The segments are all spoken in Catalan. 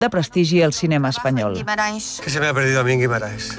de prestigi al cinema espanyol. Que se me ha perdido a mí en Guimarães.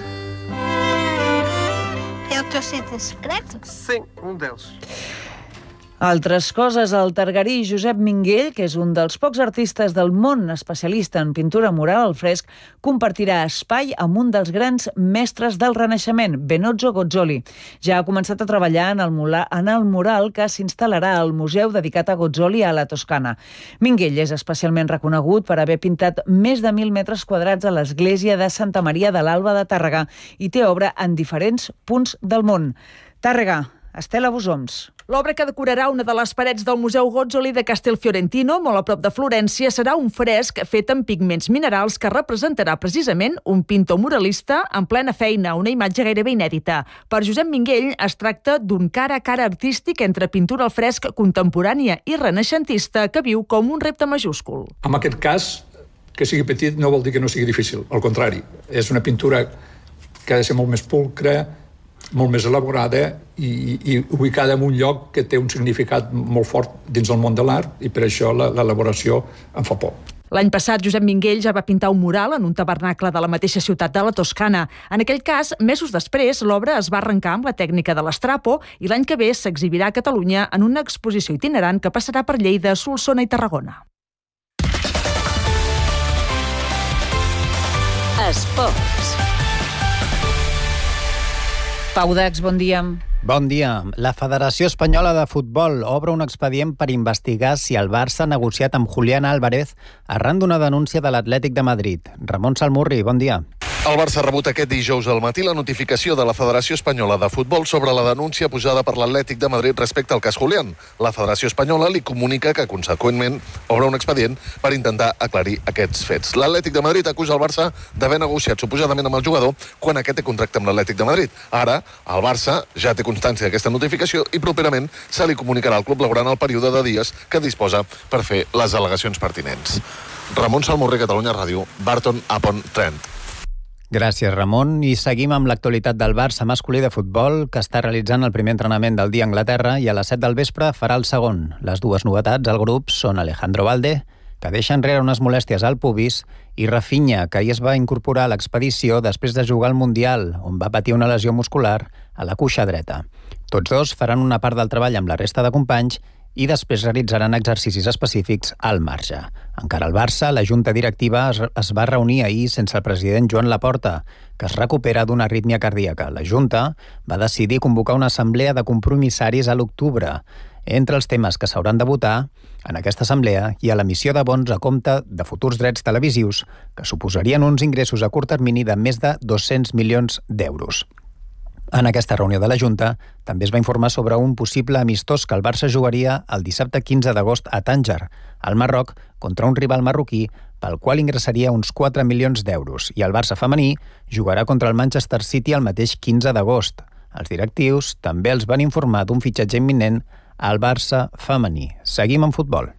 É o teu centre secreto? Sim, deles. Altres coses, el targarí Josep Minguell, que és un dels pocs artistes del món especialista en pintura mural al fresc, compartirà espai amb un dels grans mestres del Renaixement, Benozzo Gozzoli. Ja ha començat a treballar en el mural que s'instal·larà al museu dedicat a Gozzoli a la Toscana. Minguell és especialment reconegut per haver pintat més de 1.000 metres quadrats a l'església de Santa Maria de l'Alba de Tàrrega i té obra en diferents punts del món. Tàrrega, Estela Bosoms. L'obra que decorarà una de les parets del Museu Gozzoli de Castelfiorentino, molt a prop de Florència, serà un fresc fet amb pigments minerals que representarà precisament un pintor muralista en plena feina, una imatge gairebé inèdita. Per Josep Minguell es tracta d'un cara a cara artístic entre pintura al fresc contemporània i renaixentista que viu com un repte majúscul. En aquest cas, que sigui petit no vol dir que no sigui difícil, al contrari. És una pintura que ha de ser molt més pulcra, molt més elaborada i ubicada en un lloc que té un significat molt fort dins del món de l'art i per això l'elaboració em fa por. L'any passat, Josep Minguell ja va pintar un mural en un tabernacle de la mateixa ciutat de la Toscana. En aquell cas, mesos després, l'obra es va arrencar amb la tècnica de l'estrapo i l'any que ve s'exhibirà a Catalunya en una exposició itinerant que passarà per Lleida, Solsona i Tarragona. Esports. Pau Dax, bon dia. Bon dia. La Federació Espanyola de Futbol obre un expedient per investigar si el Barça ha negociat amb Julián Álvarez arran d'una denúncia de l'Atlètic de Madrid. Ramon Salmurri, bon dia. El Barça ha rebut aquest dijous al matí la notificació de la Federació Espanyola de Futbol sobre la denúncia posada per l'Atlètic de Madrid respecte al cas Julián. La Federació Espanyola li comunica que, conseqüentment, obre un expedient per intentar aclarir aquests fets. L'Atlètic de Madrid acusa el Barça d'haver negociat suposadament amb el jugador quan aquest té contracte amb l'Atlètic de Madrid. Ara, el Barça ja té constància d'aquesta notificació i properament se li comunicarà al club laborant el període de dies que disposa per fer les al·legacions pertinents. Ramon Salmurri, Catalunya Ràdio, Barton upon Trent. Gràcies, Ramon. I seguim amb l'actualitat del Barça masculí de futbol, que està realitzant el primer entrenament del dia a Anglaterra i a les 7 del vespre farà el segon. Les dues novetats al grup són Alejandro Valde, que deixa enrere unes molèsties al pubis, i Rafinha, que ahir es va incorporar a l'expedició després de jugar al Mundial, on va patir una lesió muscular a la cuixa dreta. Tots dos faran una part del treball amb la resta de companys i després realitzaran exercicis específics al marge. Encara al Barça, la junta directiva es va reunir ahir sense el president Joan Laporta, que es recupera d'una arrítmia cardíaca. La junta va decidir convocar una assemblea de compromissaris a l'octubre. Entre els temes que s'hauran de votar en aquesta assemblea hi ha l'emissió de bons a compte de futurs drets televisius, que suposarien uns ingressos a curt termini de més de 200 milions d'euros. En aquesta reunió de la Junta també es va informar sobre un possible amistós que el Barça jugaria el dissabte 15 d'agost a Tànger, al Marroc, contra un rival marroquí pel qual ingressaria uns 4 milions d'euros, i el Barça femení jugarà contra el Manchester City el mateix 15 d'agost. Els directius també els van informar d'un fitxatge imminent al Barça femení. Seguim en futbol.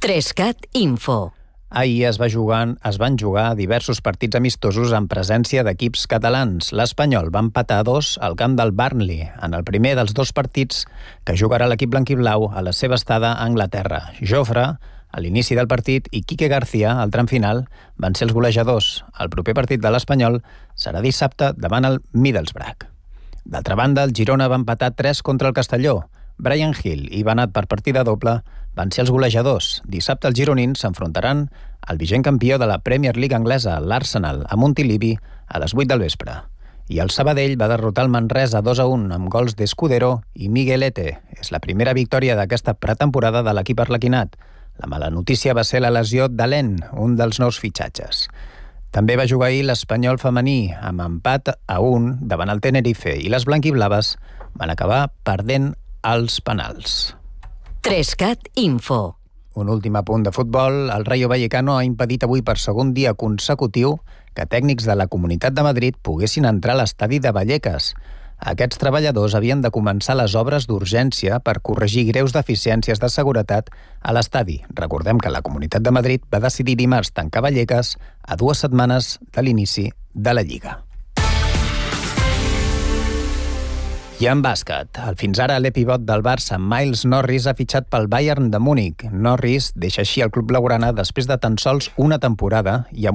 3CAT Info. Ahir es van jugar diversos partits amistosos en presència d'equips catalans. L'Espanyol va empatar 2 al camp del Burnley, en el primer dels 2 partits que jugarà l'equip blanquiblau a la seva estada a Anglaterra. Jofre, a l'inici del partit, i Quique García, al tram final, van ser els golejadors. El proper partit de l'Espanyol serà dissabte davant el Middlesbrough. D'altra banda, el Girona va empatar 3 contra el Castelló. Brian Hill i Banat per partida doble van ser els golejadors. Dissabte els gironins s'enfrontaran al vigent campió de la Premier League anglesa, l'Arsenal, a Montilivi, a les 8 del vespre. I el Sabadell va derrotar el Manresa 2-1 amb gols d'Escudero i Miguelete. És la primera victòria d'aquesta pretemporada de l'equip arlequinat. La mala notícia va ser la lesió d'Alen, un dels nous fitxatges. També va jugar ahir l'Espanyol femení, amb empat a 1 davant el Tenerife, i les blanquiblaves van acabar perdent als penals. 3CAT Info. Un últim apunt de futbol. El Rayo Vallecano ha impedit avui per segon dia consecutiu que tècnics de la Comunitat de Madrid poguessin entrar a l'estadi de Vallecas. Aquests treballadors havien de començar les obres d'urgència per corregir greus deficiències de seguretat a l'estadi. Recordem que la Comunitat de Madrid va decidir dimarts tancar Vallecas a 2 setmanes de l'inici de la Lliga. I en bàsquet, el fins ara l'epivot del Barça, Miles Norris, ha fitxat pel Bayern de Múnich. Norris deixa així el club blaugrana després de tan sols una temporada i amb